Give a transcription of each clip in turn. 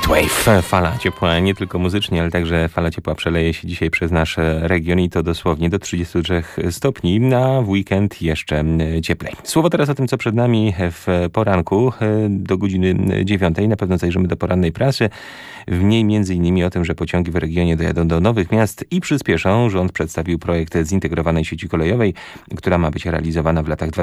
Heatwave, fala ciepła, nie tylko muzycznie, ale także fala ciepła przeleje się dzisiaj przez nasz region i to dosłownie do 33 stopni, na w weekend jeszcze cieplej. Słowo teraz o tym, co przed nami w poranku do godziny 9. Na pewno zajrzymy do porannej prasy. W niej m.in. o tym, że pociągi w regionie dojadą do nowych miast i przyspieszą. Rząd przedstawił projekt zintegrowanej sieci kolejowej, która ma być realizowana w latach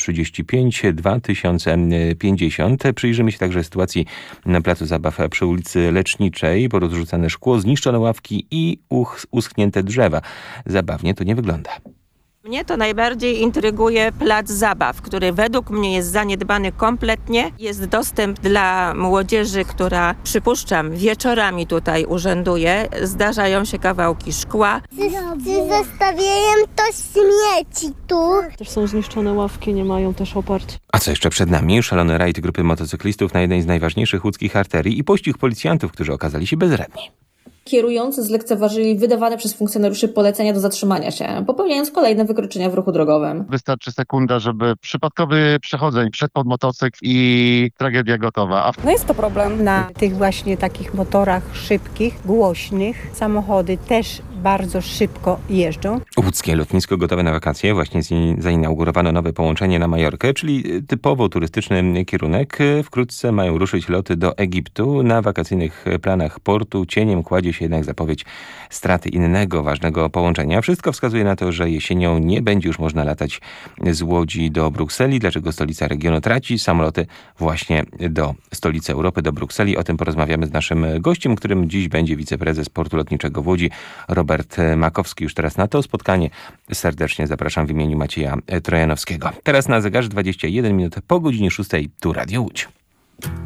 2035-2050. Przyjrzymy się także sytuacji na placu zabaw przy ulicy Leczniczej, porozrzucane szkło, zniszczone ławki i uschnięte drzewa. Zabawnie to nie wygląda. Mnie to najbardziej intryguje plac zabaw, który według mnie jest zaniedbany kompletnie. Jest dostęp dla młodzieży, która, przypuszczam, wieczorami tutaj urzęduje. Zdarzają się kawałki szkła. Zostawiają to śmieci tu. Też są zniszczone ławki, nie mają też oparć. A co jeszcze przed nami? Szalony rajd grupy motocyklistów na jednej z najważniejszych łódzkich arterii i pościg policjantów, którzy okazali się bezradni. Kierujący zlekceważyli wydawane przez funkcjonariuszy polecenia do zatrzymania się, popełniając kolejne wykroczenia w ruchu drogowym. Wystarczy sekunda, żeby przypadkowy przechodzeń wszedł pod motocykl i tragedia gotowa. No jest to problem. Na tych właśnie takich motorach szybkich, głośnych, samochody też bardzo szybko jeżdżą. Łódzkie lotnisko gotowe na wakacje. Właśnie zainaugurowano nowe połączenie na Majorkę, czyli typowo turystyczny kierunek. Wkrótce mają ruszyć loty do Egiptu. Na wakacyjnych planach portu cieniem kładzie się jednak zapowiedź straty innego ważnego połączenia. Wszystko wskazuje na to, że jesienią nie będzie już można latać z Łodzi do Brukseli. Dlaczego stolica regionu traci samoloty właśnie do stolicy Europy, do Brukseli? O tym porozmawiamy z naszym gościem, którym dziś będzie wiceprezes Portu Lotniczego w Łodzi, Robert Makowski. Już teraz na to spotkanie serdecznie zapraszam w imieniu Macieja Trojanowskiego. Teraz na zegarze 21 minut po godzinie 6. Tu Radio Łódź.